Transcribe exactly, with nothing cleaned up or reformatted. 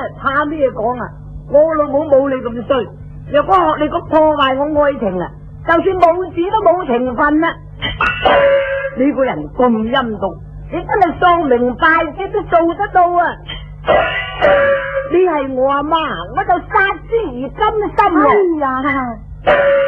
怕咩講啊？我老母冇你咁衰，若果學你咁破壞我愛情啊，就算冇子都冇情分啦！你個人咁陰毒，你真係喪明拜節都做得到啊！你係我阿媽，我就殺之而甘心啊！哎呀！